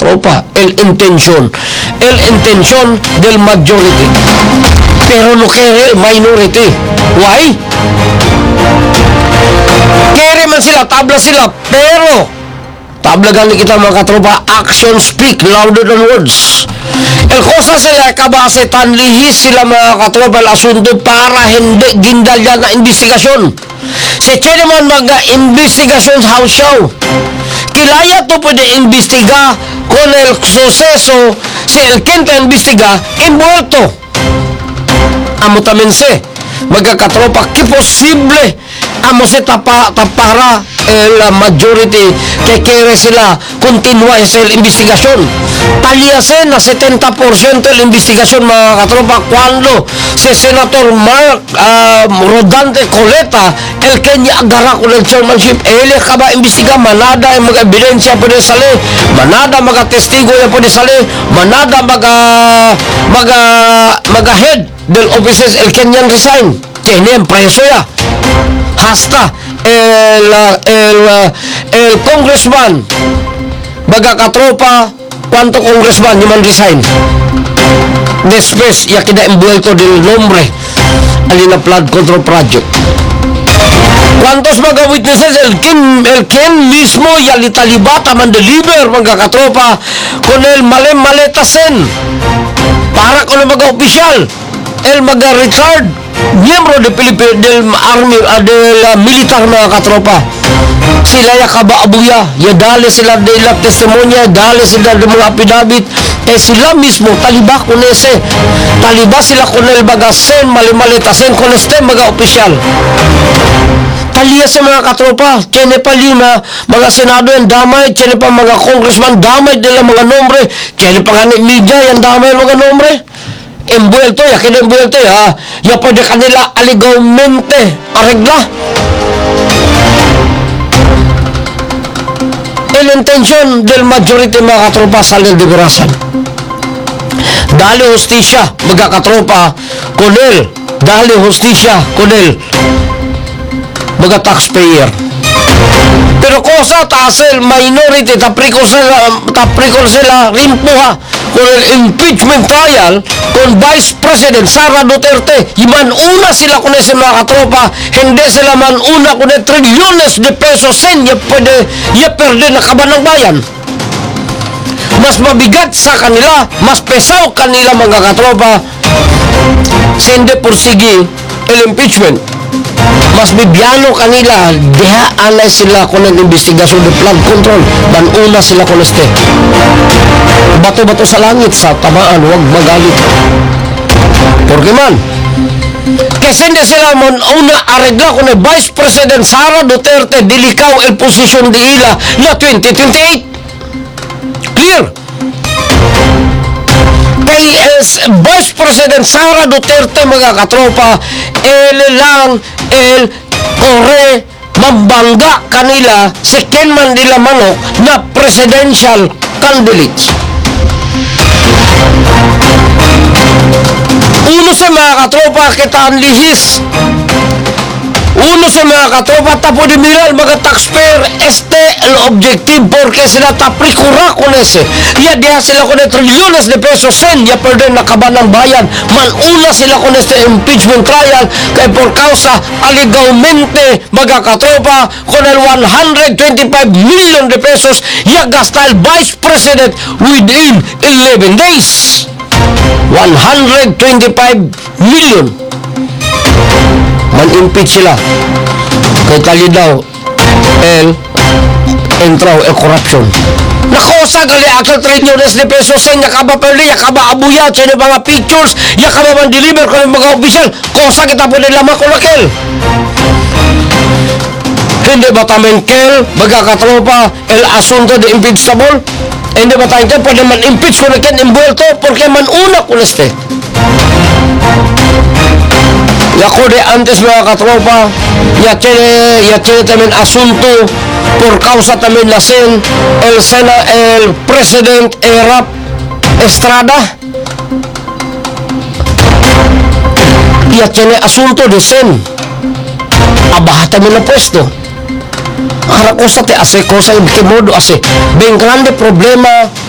tropa, el intention del majority. Pero no quiere el minority. Why? Kere man sila, tabla sila, pero tabla gani kita mga katropa, action speak louder than words. El cosa sila kabase tanlihis sila mga katropa el asunto para hindi gindalyan na investigasyon. Si Chene man mag-investigasyon how show. Kilaya to pwede imbestiga kung el suceso si el quinta imbestiga envuelto. Amo tamen se magkakatropa que posible amo se tapara el majority que quiere sila continua sa investigasyon. Taliase na 70% el investigasyon mga katropa cuando si Senator Mark Rodante Coleta el Kenya agara con el chairmanship ele kaba imbestiga manada yung mga ebidensya pwede sali, manada mga testigo yung pwede sali, manada mga head del offices el Kenyan resign. Tienen preso ya. Hasta el congressman baga katropa cuánto congressman ni man resign después ya queda envuelto del nombre alina flood control project. ¿Cuántos mga witnesses el Ken mismo ya litalibata man deliver mga katropa con el maletasen para con el mga opisyal el mga Richard miyembro del army del militar mga katropa sila ya kabaabuya ya dali sila de la testimonya dali sila de mga apidabit sila mismo taliba con ese taliba sila con el bagasen malimalitasen con este mga opisyal taliya sa mga katropa tiene pa lima mga senado yan damay tiene pa mga congressman damay nila mga nombre tiene pa nga media yan damay mga nombre envuelto ya que envuelto ya pwede kanila aligawmente arregla el intention del majority mga katropa sa deliberasan dali justisya mga katropa con él dali justisya con él mga taxpayer pero cosa taas el minority taprikol sila rimpuha con el impeachment trial con Vice President Sara Duterte y man una sila con ese mga katropa hindi sila man una con el trilyones de pesos sen ya pwede ya perde na kaban ng bayan mas mabigat sa kanila mas pesaw kanila mga katropa sindi pursigi el impeachment mas bibiano kanila diha alay sila con el investigasyon de flood control man una sila con este bato-bato sa langit sa tamaan huwag magalit porque man kasi hindi sila man una arregla con el Vice President Sara Duterte dilikaw el posisyon di ila na 2028 clear kay Vice President Sara Duterte mga katropa lang el kore mabangga kanila si Ken Mandela Manok na presidential candidates. Uno sa mga katropa kita lihis. Uno sa mga katropa tapo de miral mga taxpayer el objective porque sila taprikura con ese ya diha sila con trilyones de pesos sen ya perder na kaban ng bayan man una sila con este impeachment trial kay por causa aligawmente mga katropa con el 125 million de pesos ya gasta el Vice President within 11 days 125 million man-impeach sila kay tali daw entraw corruption nakosa gali akal trilyones de pesos sa yakaba perli yakaba abuya sino mga pictures yakaba man deliver kung mga opisyal kosa kita po nila makulakel hindi ba tamen kel magkakatropa el asunto de impeachable hindi ba tayo pwede man impeach kung nakin envuelto porque man una kung este Yako de antes mga katropa, ya tiene también asunto por causa también la sen el president Erap Estrada. Ya tiene asunto de sen. Abaja también la puesto. Ahora cosa te hace cosa en qué modo hace. Ben grande problema